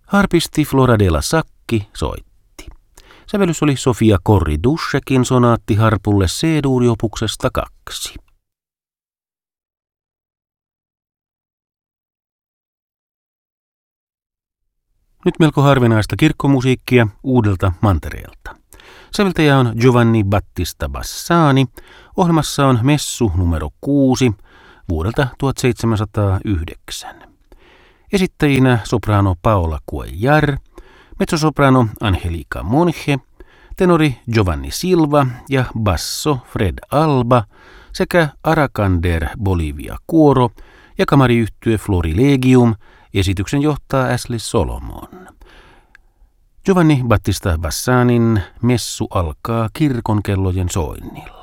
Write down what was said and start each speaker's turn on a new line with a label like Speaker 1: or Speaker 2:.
Speaker 1: Harpisti Flora della Sacchi soitti. Sävellys oli Sofia Korri-Duschekin sonaatti harpulle C-duuriopuksesta 2. Nyt melko harvinaista kirkkomusiikkia uudelta mantereelta. Säveltäjä on Giovanni Battista Bassani. Ohjelmassa on messu numero 6 vuodelta 1709. Esittäjinä soprano Paola Cuellar, mezzosoprano Angelica Monge, tenori Giovanni Silva ja basso Fred Alba sekä Arakander Bolivia Kuoro ja kamariyhtye Florilegium. Esityksen johtaa Ashley Solomon. Giovanni Battista Bassanin messu alkaa kirkonkellojen soinnilla.